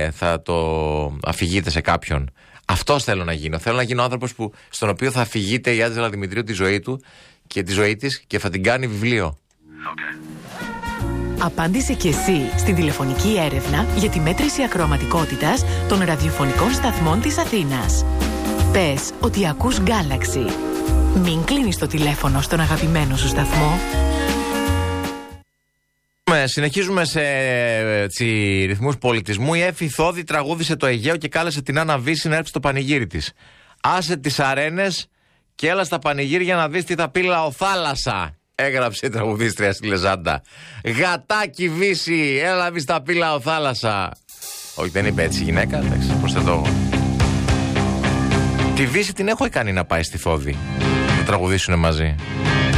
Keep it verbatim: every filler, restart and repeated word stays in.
θα το αφηγείτε σε κάποιον. Αυτός θέλω να γίνω. Θέλω να γίνω άνθρωπος που, στον οποίο θα αφηγείται η Άντζελα Δημητρίου τη ζωή του και τη ζωή της και θα την κάνει βιβλίο. Okay. Απάντησε και εσύ στην τηλεφωνική έρευνα για τη μέτρηση ακροαματικότητας των ραδιοφωνικών σταθμών της Αθήνας. Πες ότι ακούς Galaxy. Μην κλείνεις το τηλέφωνο στον αγαπημένο σου σταθμό. Συνεχίζουμε σε έτσι, ρυθμούς πολιτισμού. Η Έφη Θόδη τραγούδισε το Αιγαίο και κάλεσε την Άννα Βύση να έρθει στο πανηγύρι της. Άσε τις αρένες και έλα στα πανηγύρια να δεις τι θα πει λαοθάλασσα. Έγραψε η τραγουδίστρια στη Λεζάντα. Γατάκι Βύση, έλα να δεις τι θα πει λαοθάλασσα. Όχι, δεν είπε έτσι η γυναίκα. Εντάξει, προσθέτω εγώ. Τη Βύση την έχω κάνει να πάει στη Θόδη να τραγουδήσουν μαζί.